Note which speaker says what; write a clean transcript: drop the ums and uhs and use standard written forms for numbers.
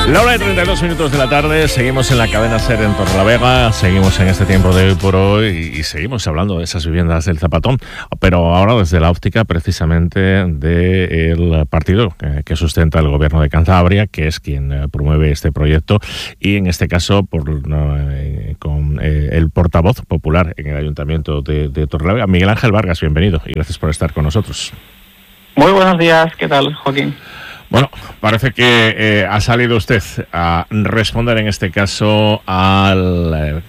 Speaker 1: La hora de 32 minutos de la tarde, seguimos en la cadena SER en Torrelavega, seguimos en este tiempo de hoy por hoy y seguimos hablando de esas viviendas del Zapatón, pero ahora desde la óptica precisamente del partido que sustenta el gobierno de Cantabria, que es quien promueve este proyecto y en este caso con el portavoz popular en el Ayuntamiento de Torrelavega, Miguel Ángel Vargas. Bienvenido y gracias por estar con nosotros.
Speaker 2: Muy buenos días, ¿qué tal, Joaquín?
Speaker 1: Bueno, parece que ha salido usted a responder en este caso al